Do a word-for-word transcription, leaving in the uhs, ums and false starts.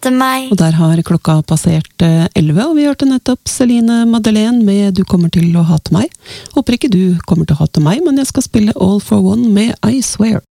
hate meg. Og der har klokka passert elleve, og vi hørte nettopp Celine Madeleine med Du kommer til å hate meg. Håper ikke du kommer til å hate meg, men jeg skal spille All for One med I Swear.